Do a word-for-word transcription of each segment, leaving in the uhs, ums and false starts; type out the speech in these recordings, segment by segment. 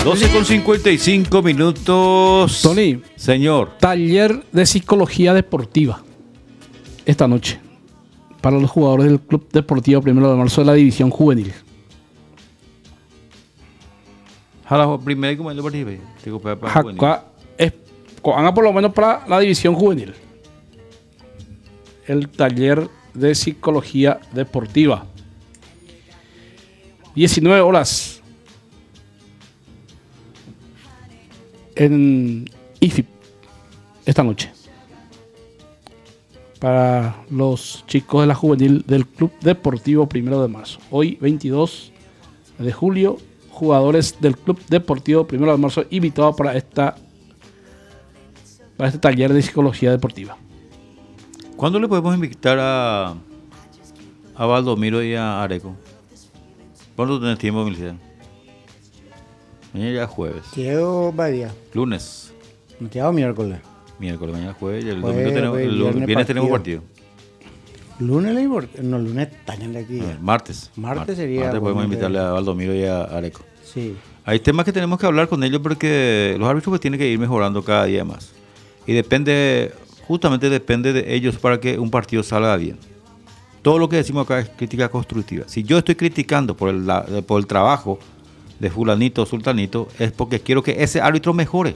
doce con cincuenta y cinco minutos. Tony. Señor. Taller de psicología deportiva. Esta noche. Para los jugadores del Club Deportivo Primero de Marzo de la División Juvenil. A la primera como el deportivo. Digo, para, para juvenil. Jacua es, haga por lo menos para la División Juvenil. El taller de psicología deportiva. diecinueve horas. En I F I P. Esta noche. Para los chicos de la juvenil del Club Deportivo Primero de Marzo. Hoy, veintidós de julio, jugadores del Club Deportivo Primero de Marzo invitados para esta para este taller de psicología deportiva. ¿Cuándo le podemos invitar a a Valdomiro y a Areco? ¿Cuándo tenés tiempo, Miliciano? Mañana ya es jueves. Diego Badía. Lunes. Santiago miércoles. Miércoles, mañana jueves y el Jueves, domingo tenemos, jueves, el viernes viernes tenemos partido. partido. Lunes Labor. No, lunes están de aquí. A ver, martes. Martes sería Martes podemos bueno, invitarle que- a Valdomiro y a Areco. Sí. Hay temas que tenemos que hablar con ellos porque los árbitros pues tienen que ir mejorando cada día más. Y depende, justamente depende de ellos para que un partido salga bien. Todo lo que decimos acá es crítica constructiva. Si yo estoy criticando por el, la- por el trabajo de fulanito o sultanito, es porque quiero que ese árbitro mejore.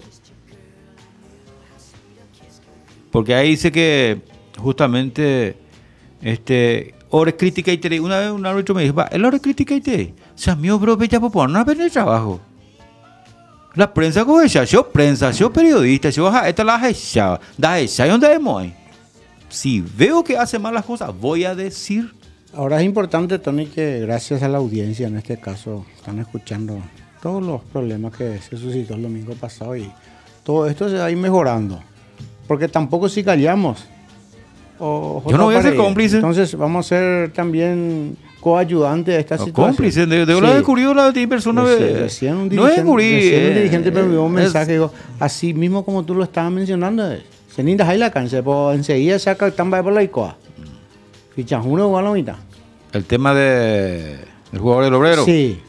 Porque ahí dice que justamente este hora crítica y te una vez un árbitro me dijo, va, el hora crítica y te, o sea, mío bro, ya por no haber el trabajo. La prensa coge ella, yo prensa, yo periodista, yo ja, esta la hecha, da hecha, ¿y dónde vemos ahí? Si veo que hace mal las cosas, voy a decir. Ahora es importante, Tony, que gracias a la audiencia, en este caso, están escuchando todos los problemas que se suscitó el domingo pasado y todo esto se va a ir mejorando. Porque tampoco si callamos. o- Yo no voy a ser Paredes. cómplice. Entonces vamos a ser también coayudantes de esta No, situación. cómplice, de, de una Sí. descubrió la persona. Recién- de- recién un no dirigente, descubrí. recién un eh, dirigente me envió un es- mensaje, digo, así mismo como tú lo estabas mencionando, eh, se ninda ahí la cancha, pues enseguida saca el tamba por la icoa. Fichas uno igual a la mitad. El tema de el jugador del obrero. Sí.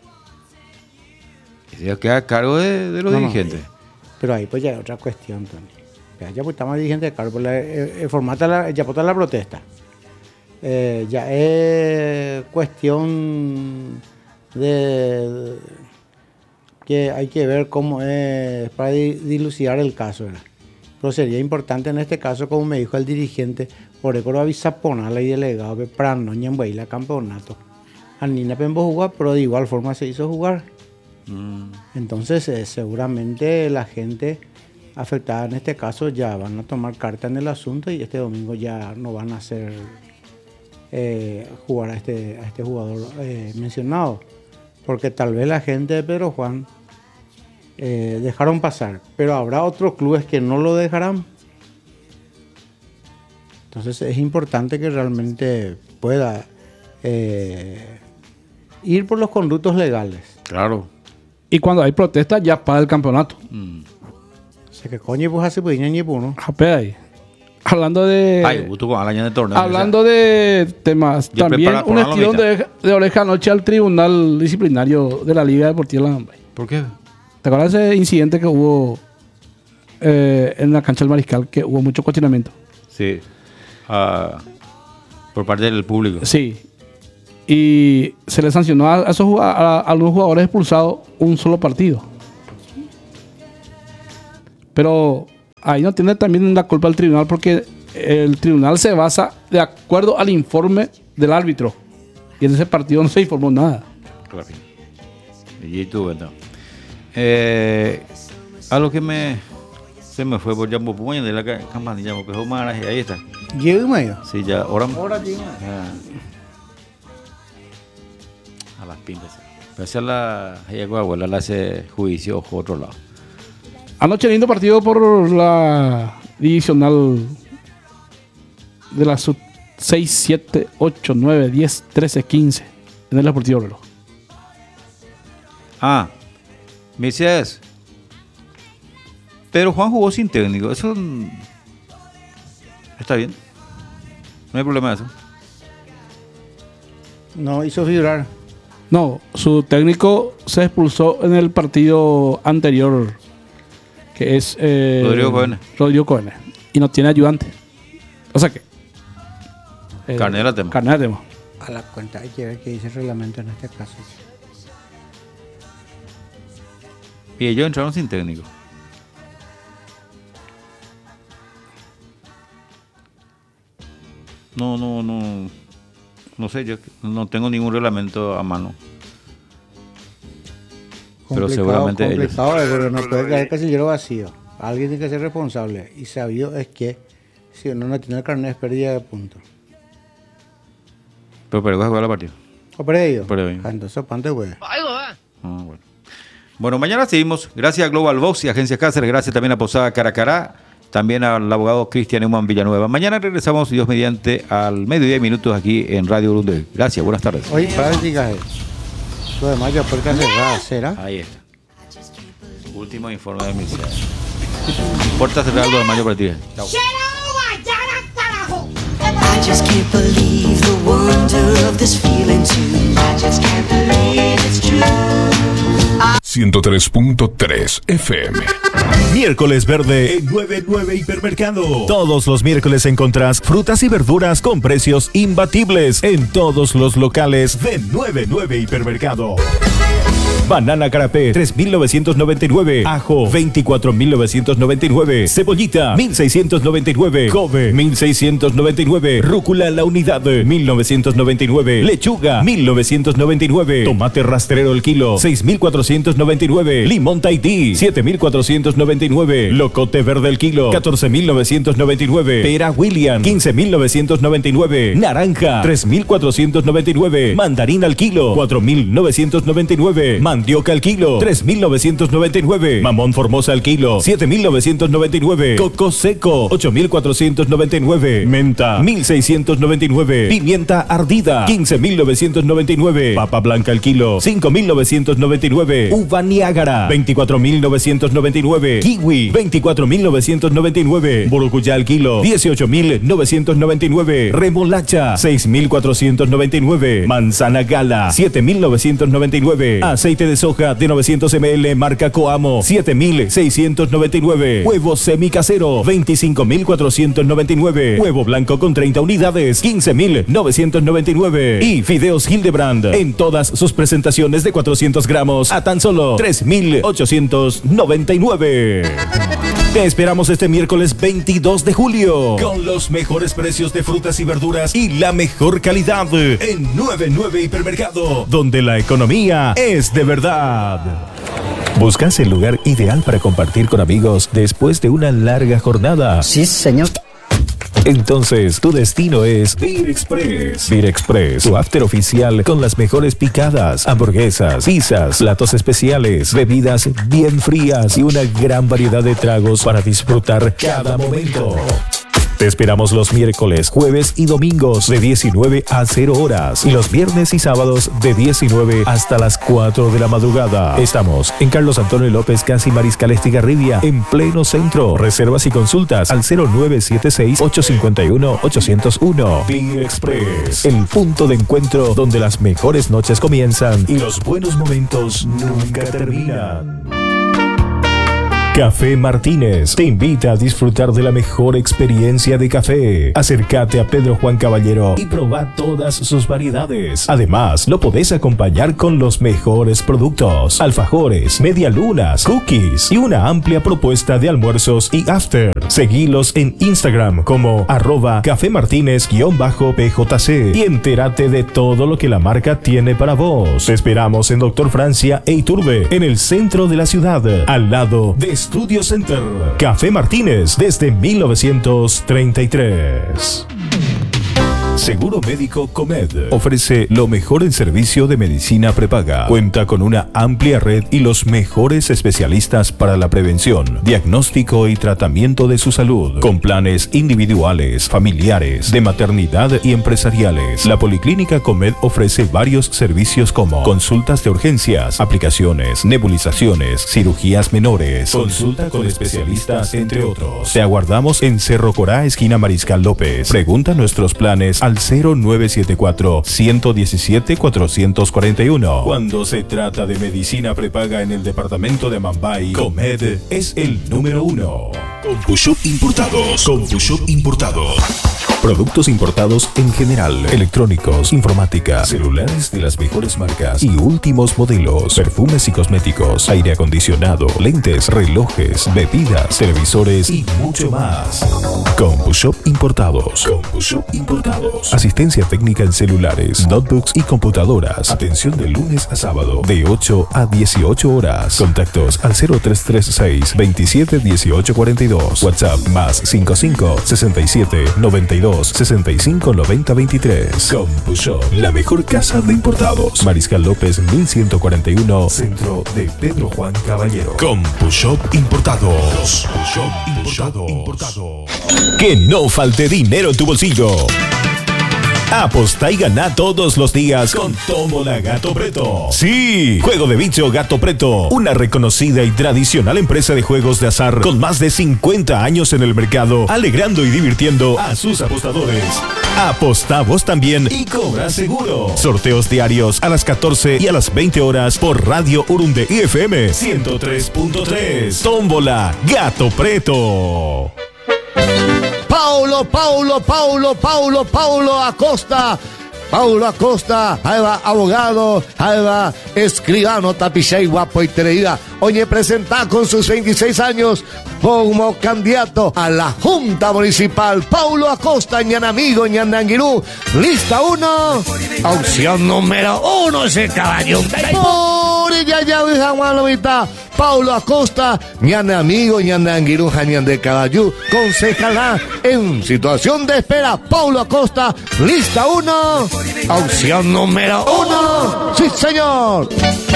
Ese queda a cargo de, de los No, no, dirigentes. sí. Pero ahí pues ya hay otra cuestión, Tony. Ya, ya pues estamos dirigentes de cargo, pues, la- eh, eh, formata la, ya pues, la protesta. Eh, ya es cuestión de, de- que hay que ver cómo es para di- dilucidar el caso, ¿verdad? Pero sería importante en este caso, como me dijo el dirigente, por el coro avisaponal y delegado que para no ñambuey la campeonato. Anina Pembo jugar, pero de igual forma se hizo jugar. Mm. Entonces, eh, seguramente la gente afectada en este caso ya van a tomar carta en el asunto y este domingo ya no van a hacer eh, jugar a este, a este jugador eh, mencionado. Porque tal vez la gente de Pedro Juan eh, dejaron pasar, pero habrá otros clubes que no lo dejarán. Entonces es importante que realmente pueda eh, ir por los conductos legales. Claro. Y cuando hay protesta, ya para el campeonato. Mm. O sea que coño, pues hace pues ñe pues, ¿no? Japé ahí. Hablando de. Ay, gusto con Alaña de torneo. Hablando de temas, Ya también prepara- un ponalo estirón mitad. de, de oreja anoche al tribunal disciplinario de la Liga Deportiva de la Jambay. ¿Por qué? ¿Te acuerdas de ese incidente que hubo eh, en la cancha del Mariscal? Que hubo mucho cuestionamiento. Sí. Ah, por parte del público. Sí. Y se le sancionó a, a esos, jug- a, a algunos jugadores expulsados un solo partido. Pero ahí no tiene también la culpa el tribunal porque el tribunal se basa de acuerdo al informe del árbitro. Y en ese partido no se informó nada. Claro. Y tú, bueno. Eh, algo que me se me fue por Jambo Puña de la ca- campanilla, porque es Omar, ahí está. Llego y medio. Sí, ya, ahora. Ahora llega. Ah. A las pintas. Pero esa es la ella abuela le hace juicio ojo otro lado. Anoche lindo partido por la divisional de la sub seis, siete, ocho, nueve, diez, trece, quince en el Deportivo Obrero. Ah, me dices. Pero Juan jugó sin técnico. Eso mm, está bien. No hay problema de eso. No hizo figurar. No, su técnico se expulsó en el partido anterior, que es eh, Rodrigo Cohen. Rodrigo Cohen. Y no tiene ayudante. O sea que... Eh, Carnet de la Temo. Carnet de la Temo. A la cuenta hay que ver qué dice el reglamento en este caso. Y ellos entraron sin técnico. No, no, no. No sé, yo no tengo ningún reglamento a mano. Pero Complicado, seguramente ellos. complicado, eh, pero no puede caer casillero vacío. Alguien tiene que ser responsable. Y sabido es que si uno no tiene el carnet es pérdida de puntos. Pero Perego va a jugar la partida. ¿O perdido? Perdido. Ah, entonces ponte, güey. Ah, bueno. Bueno, mañana seguimos. Gracias a Global Box y Agencia Cáceres. Gracias también a Posada Caracará. También al abogado Cristian Neumann Villanueva. Mañana regresamos, Dios mediante, al mediodía y minutos aquí en Radio Urundoy. Gracias, buenas tardes. Oye, prácticas. Lo demás ya puerta cerrada, ¿será? Ahí está. Último informe de misión. Puerta cerrada, lo de mayo para ti. Chao. I just can't believe the wonder of this feeling too. I just can't believe it's true. ciento tres punto tres F M. Miércoles verde en noventa y nueve Hipermercado. Todos los miércoles encontrás frutas y verduras con precios imbatibles en todos los locales de noventa y nueve Hipermercado. Banana carapé, tres mil novecientos noventa y nueve. Ajo, veinticuatro mil novecientos noventa y nueve. Cebollita, mil seiscientos noventa y nueve. Kobe, mil seiscientos noventa y nueve. Rúcula la unidad, mil novecientos noventa y nueve. Lechuga, mil novecientos noventa y nueve. Tomate rastrero el kilo, seis mil cuatrocientos noventa y nueve. Limón Tahití, siete mil cuatrocientos noventa y nueve. Locote verde el kilo, catorce mil novecientos noventa y nueve. Pera William, quince mil novecientos noventa y nueve. Naranja, tres mil cuatrocientos noventa y nueve. Mandarina al kilo, cuatro mil novecientos noventa y nueve. Mandioca al kilo, tres mil novecientos noventa y nueve. Mamón Formosa al kilo, siete mil novecientos noventa y nueve. Coco seco, ocho mil cuatrocientos noventa y nueve. Menta, mil seiscientos noventa y nueve. Pimienta ardida, quince mil novecientos noventa y nueve. Papa blanca al kilo, cinco mil novecientos noventa y nueve. Uva Niágara, veinticuatro mil novecientos noventa y nueve. Kiwi, veinticuatro mil novecientos noventa y nueve. Burucuyá al kilo, dieciocho mil novecientos noventa y nueve. Remolacha, seis mil cuatrocientos noventa y nueve. Manzana Gala, siete mil novecientos noventa y nueve. Aceite de soja de novecientos mililitros marca Coamo, siete mil seiscientos noventa y nueve. Huevo semicasero, veinticinco mil cuatrocientos noventa y nueve. Huevo blanco con treinta unidades, quince mil novecientos noventa y nueve. Y fideos Hildebrand en todas sus presentaciones de cuatrocientos gramos a tan solo tres mil ochocientos noventa y nueve. Te esperamos este miércoles veintidós de julio con los mejores precios de frutas y verduras y la mejor calidad en noventa y nueve Hipermercado, donde la economía es de verdad. ¿Buscas el lugar ideal para compartir con amigos después de una larga jornada? Sí, señor. Entonces, tu destino es Beer Express. Beer Express, tu after oficial con las mejores picadas, hamburguesas, pizzas, platos especiales, bebidas bien frías y una gran variedad de tragos para disfrutar cada momento. Te esperamos los miércoles, jueves y domingos de diecinueve a cero horas y los viernes y sábados de diecinueve hasta las cuatro de la madrugada. Estamos en Carlos Antonio López, casi Mariscal Estigarribia, en pleno centro. Reservas y consultas al cero nueve siete seis, ocho cinco uno, ocho cero uno. Beer Express, el punto de encuentro donde las mejores noches comienzan y los buenos momentos nunca terminan. Café Martínez te invita a disfrutar de la mejor experiencia de café. Acércate a Pedro Juan Caballero y proba todas sus variedades. Además, lo podés acompañar con los mejores productos: alfajores, medialunas, cookies y una amplia propuesta de almuerzos y after. Seguilos en Instagram como arroba Café Martínez-P J C y entérate de todo lo que la marca tiene para vos. Te esperamos en Doctor Francia e Iturbe, en el centro de la ciudad, al lado de Studio Center. Café Martínez desde mil novecientos treinta y tres. Seguro Médico Comed ofrece lo mejor en servicio de medicina prepaga. Cuenta con una amplia red y los mejores especialistas para la prevención, diagnóstico y tratamiento de su salud, con planes individuales, familiares, de maternidad y empresariales. La Policlínica Comed ofrece varios servicios como consultas de urgencias, aplicaciones, nebulizaciones, cirugías menores, consulta con especialistas, entre otros. Te aguardamos en Cerro Corá, esquina Mariscal López. Pregunta nuestros planes al cero nueve siete cuatro, uno uno siete, cuatro cuatro uno. Cuando se trata de medicina prepaga en el departamento de Mambay, Comed es el número uno. CompuShop Importados. CompuShop Importados. Productos importados en general, electrónicos, informática, celulares de las mejores marcas y últimos modelos, perfumes y cosméticos, aire acondicionado, lentes, relojes, bebidas, televisores y mucho más. CompuShop Importados. CompuShop Importados. Asistencia técnica en celulares, notebooks y computadoras. Atención de lunes a sábado de ocho a dieciocho horas. Contactos al cero tres tres seis, veintisiete dieciocho cuarenta y dos. WhatsApp más cincuenta y cinco, sesenta y siete, noventa y dos, sesenta y cinco, noventa, veintitrés. CompuShop, la mejor casa de importados. Mariscal López mil ciento cuarenta y uno, centro de Pedro Juan Caballero. CompuShop Importados. CompuShop Importados. Que no falte dinero en tu bolsillo. Aposta y gana todos los días con Tómbola Gato Preto. Sí, Juego de Bicho Gato Preto, una reconocida y tradicional empresa de juegos de azar con más de cincuenta años en el mercado, alegrando y divirtiendo a sus apostadores. Apostá vos también y cobra seguro. Sorteos diarios a las catorce y a las veinte horas por Radio Urunde I F M ciento tres punto tres. Tómbola Gato Preto. Paulo, Paulo, Paulo, Paulo, Paulo Acosta. Paulo Acosta, ahí va, abogado, ahí va, escribano, tapichay, guapo y teleída. Oye, presenta con sus veintiséis años como candidato a la Junta Municipal. Paulo Acosta, ñanamigo, ñandanguirú. Lista uno. Opción número uno, ese caballo. Puri, ya, ya, hija, Juan Paulo Acosta, ñanamigo, ñandanguirú, jañan de caballú. Concejalá en situación de espera. Paulo Acosta, lista uno. Opción número uno. Sí, señor.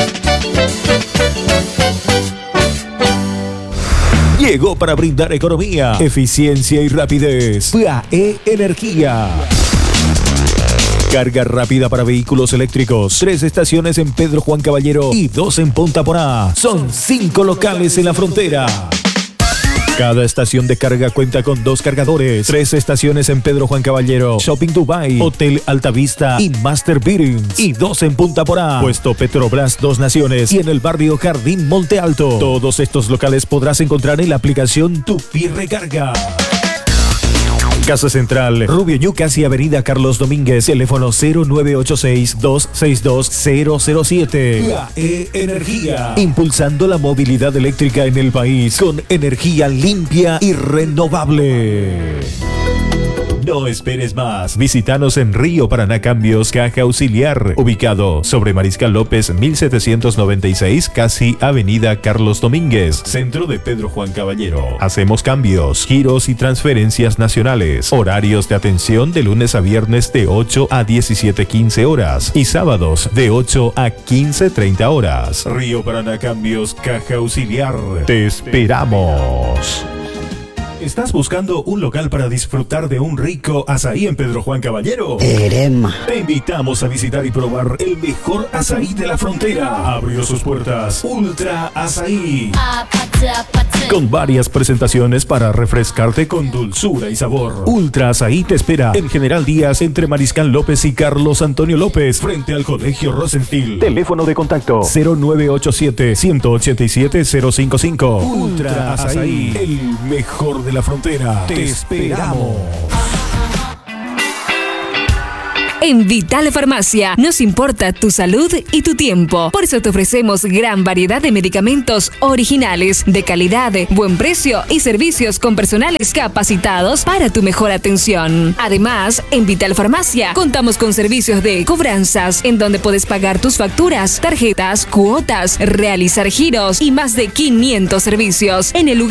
Llegó para brindar economía, eficiencia y rapidez. P A E Energía. Carga rápida para vehículos eléctricos. Tres estaciones en Pedro Juan Caballero y dos en Punta Porá. Son cinco locales en la frontera. Cada estación de carga cuenta con dos cargadores. Tres estaciones en Pedro Juan Caballero, Shopping Dubai, Hotel Altavista y Master Bearings. Y dos en Punta Porá, Puesto Petrobras Dos Naciones y en el barrio Jardín Monte Alto. Todos estos locales podrás encontrar en la aplicación Tupi Recarga. Casa Central, Rubio Ñu, casi Avenida Carlos Domínguez, teléfono cero nueve ocho seis, dos seis dos, cero cero siete. P A E Energía, impulsando la movilidad eléctrica en el país con energía limpia y renovable. No esperes más. Visítanos en Río Paraná Cambios, Caja Auxiliar, ubicado sobre Mariscal López mil setecientos noventa y seis, casi Avenida Carlos Domínguez, centro de Pedro Juan Caballero. Hacemos cambios, giros y transferencias nacionales. Horarios de atención de lunes a viernes de ocho a diecisiete quince horas y sábados de ocho a quince treinta horas. Río Paraná Cambios, Caja Auxiliar. Te esperamos. ¿Estás buscando un local para disfrutar de un rico azaí en Pedro Juan Caballero? Erema. Te invitamos a visitar y probar el mejor azaí de la frontera. Abrió sus puertas Ultra Azaí, con varias presentaciones para refrescarte con dulzura y sabor. Ultra Azaí te espera en General Díaz, entre Mariscal López y Carlos Antonio López, frente al Colegio Rosenfield. Teléfono de contacto cero nueve ocho siete, uno ocho siete, cero cinco cinco. Ultra Azaí, el mejor de la frontera. Te esperamos. En Vital Farmacia nos importa tu salud y tu tiempo. Por eso te ofrecemos gran variedad de medicamentos originales, de calidad, buen precio y servicios con personales capacitados para tu mejor atención. Además, en Vital Farmacia contamos con servicios de cobranzas, en donde puedes pagar tus facturas, tarjetas, cuotas, realizar giros y más de quinientos servicios en el lugar